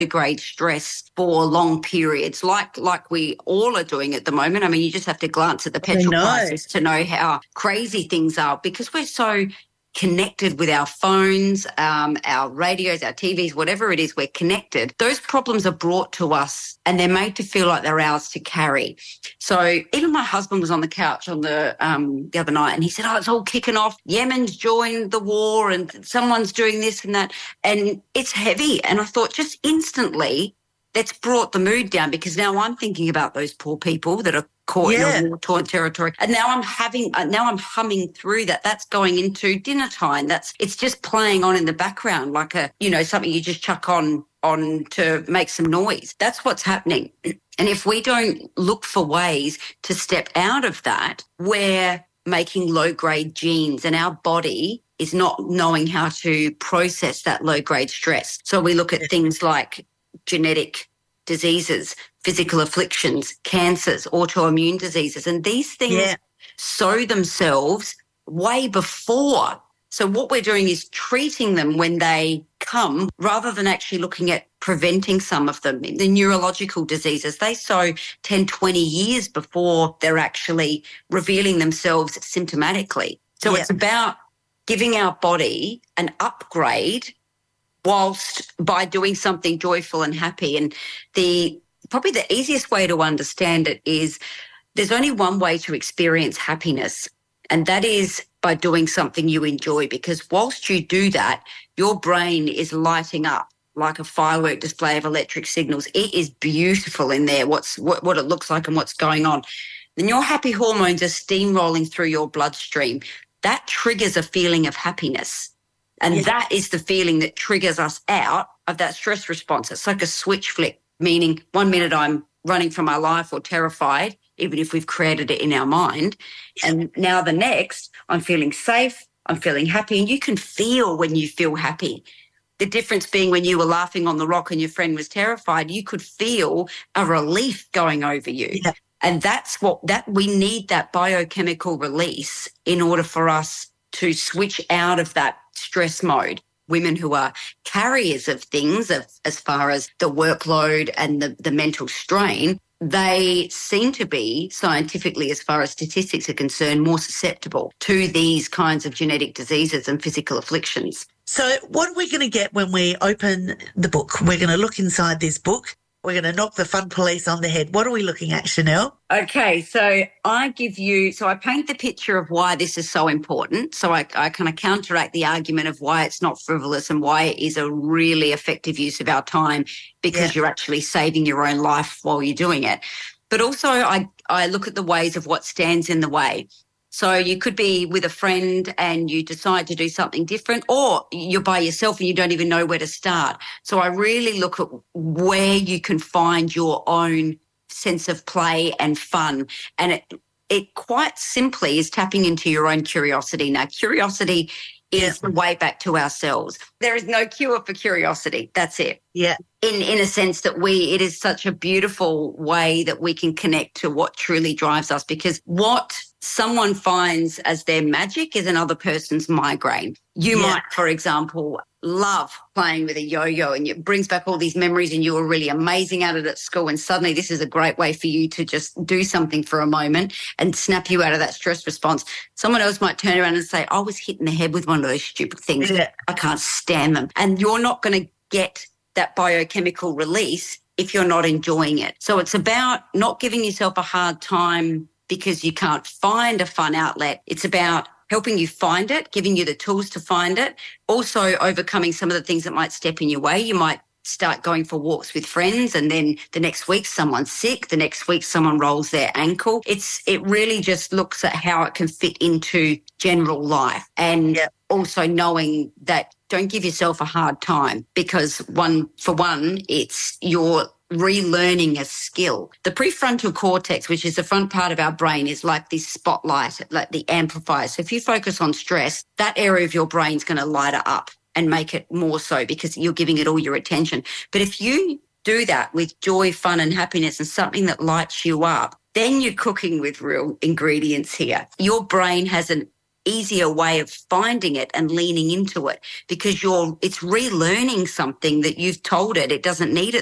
grade stress for long periods, like we all are doing at the moment. I mean, you just have to glance at the petrol prices to know how crazy things are, because we're so connected with our phones, our radios, our TVs, whatever it is, we're connected. Those problems are brought to us and they're made to feel like they're ours to carry. So even my husband was on the couch on the other night and he said, it's all kicking off. Yemen's joined the war and someone's doing this and that. And it's heavy. And I thought just instantly, that's brought the mood down, because now I'm thinking about those poor people that are caught in a war-torn territory. And now I'm humming through that. That's going into dinner time. It's just playing on in the background like something you just chuck on to make some noise. That's what's happening. And if we don't look for ways to step out of that, we're making low-grade genes, and our body is not knowing how to process that low-grade stress. So we look at things like genetic diseases, physical afflictions, cancers, autoimmune diseases, and these things sow themselves way before. So what we're doing is treating them when they come rather than actually looking at preventing some of them. The neurological diseases, they sow 10, 20 years before they're actually revealing themselves symptomatically. So it's about giving our body an upgrade whilst by doing something joyful and happy. And probably the easiest way to understand it is there's only one way to experience happiness, and that is by doing something you enjoy, because whilst you do that, your brain is lighting up like a firework display of electric signals. It is beautiful in there, what it looks like and what's going on. Then your happy hormones are steamrolling through your bloodstream. That triggers a feeling of happiness. And that is the feeling that triggers us out of that stress response. It's like a switch flick, meaning 1 minute I'm running for my life or terrified, even if we've created it in our mind. And now the next, I'm feeling safe, I'm feeling happy. And you can feel when you feel happy. The difference being when you were laughing on the rock and your friend was terrified, you could feel a relief going over you. Yeah. And that's we need, that biochemical release in order for us to switch out of that stress mode. Women who are carriers of things, as far as the workload and the mental strain, they seem to be, scientifically, as far as statistics are concerned, more susceptible to these kinds of genetic diseases and physical afflictions. So what are we going to get when we open the book? We're going to look inside this book. We're going to knock the fun police on the head. What are we looking at, Chanel? Okay, so I paint the picture of why this is so important. So I kind of counteract the argument of why it's not frivolous and why it is a really effective use of our time, because you're actually saving your own life while you're doing it. But also I look at the ways of what stands in the way. So you could be with a friend and you decide to do something different, or you're by yourself and you don't even know where to start. So I really look at where you can find your own sense of play and fun. And it quite simply is tapping into your own curiosity. Now, curiosity is the way back to ourselves. There is no cure for curiosity. That's it. Yeah. In a sense that it is such a beautiful way that we can connect to what truly drives us, because what someone finds as their magic is another person's migraine. You might, for example, love playing with a yo-yo and it brings back all these memories and you were really amazing at it at school, and suddenly this is a great way for you to just do something for a moment and snap you out of that stress response. Someone else might turn around and say, I was hit in the head with one of those stupid things. I can't stand them. And you're not going to get that biochemical release if you're not enjoying it. So it's about not giving yourself a hard time because you can't find a fun outlet. It's about helping you find it, giving you the tools to find it, also overcoming some of the things that might step in your way. You might start going for walks with friends and then the next week someone's sick, the next week someone rolls their ankle. It really just looks at how it can fit into general life, and also knowing that don't give yourself a hard time, because it's your relearning a skill. The prefrontal cortex, which is the front part of our brain, is like this spotlight, like the amplifier. So if you focus on stress, that area of your brain is going to light it up and make it more so because you're giving it all your attention. But if you do that with joy, fun and happiness and something that lights you up, then you're cooking with real ingredients here. Your brain has an easier way of finding it and leaning into it, because it's relearning something that you've told it doesn't need it